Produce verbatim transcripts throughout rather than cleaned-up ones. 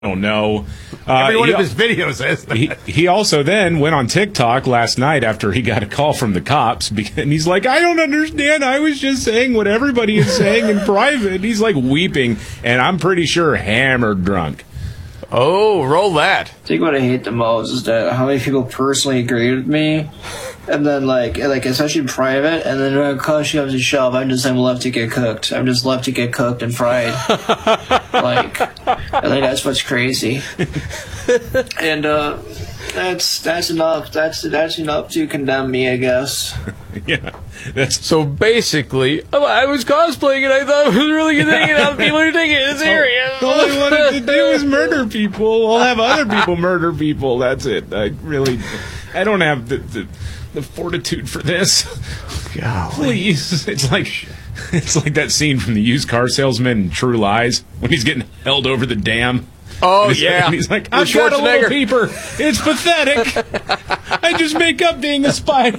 don't know. Uh, Every one he, of his videos says that. He, he also then went on TikTok last night after he got a call from the cops, and he's like, I don't understand. I was just saying what everybody is saying in private. He's like weeping, and I'm pretty sure hammered drunk. Oh, roll that. I think what I hate the most is that how many people personally agree with me, and then like, like especially in private, and then when it comes to shove, I'm just I'm left to get cooked. I'm just left to get cooked and fried. Like, I think that's what's crazy. And uh, that's that's enough. That's that's enough to condemn me, I guess. Yeah, that's so basically. I was cosplaying and I thought it was a really good thing, and now people are taking it serious. All I wanted to do is murder people. I'll have other people murder people. That's it. I really, I don't have the the, the fortitude for this. Golly. Please, it's like it's like that scene from the used car salesman in True Lies when he's getting held over the dam. Oh, and yeah. And he's like, I've got a little peeper. It's pathetic. I just make up being a spy.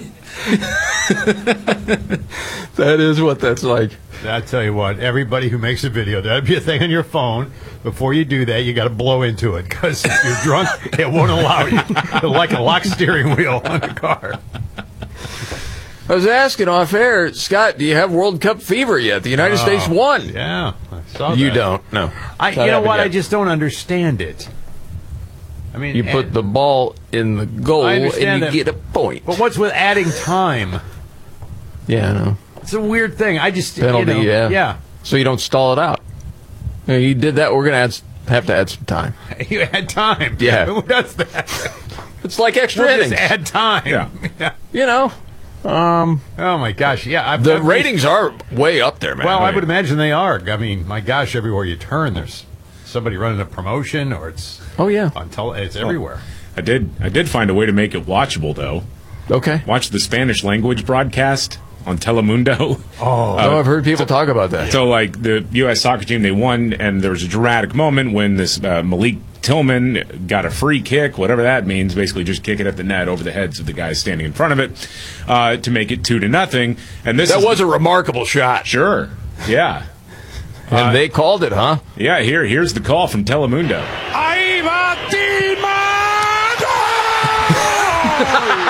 That is what that's like. I tell you what, everybody who makes a video, that'd be a thing on your phone. Before you do that, you got to blow into it, because if you're drunk, it won't allow you. It's like a lock steering wheel on a car. I was asking off air, Scott, do you have World Cup fever yet? The United Oh, States won. Yeah, I saw that. You don't, no. I, It's not you know happened what? yet. I just don't understand it. I mean, You put the ball in the goal I and understand you that. get a point. But what's with adding time? Yeah, I know. It's a weird thing. I just Penalty, you know, yeah. yeah. So you don't stall it out. You know, you did that. We're going to have to add some time. You add time. Yeah. Who does that? It's like extra We'll innings. just add time. Yeah. Yeah. You know, um, Oh my gosh. Yeah. I've, the I've- ratings are way up there, man. Well, I would imagine they are. I mean, my gosh, everywhere you turn, there's somebody running a promotion, or it's Oh, yeah. on tele- It's everywhere. I did. I did find a way to make it watchable, though. Okay. Watch the Spanish language broadcast on Telemundo. Oh, Oh, I've heard people talk about that. So, like, the U S soccer team, they won, and there was a dramatic moment when this uh, Malik Tillman got a free kick, whatever that means, basically just kick it at the net over the heads of the guys standing in front of it uh, to make it two to nothing. And this That is was a remarkable shot. sure, yeah, And Uh, they called it, huh? yeah. Here, here's the call from Telemundo.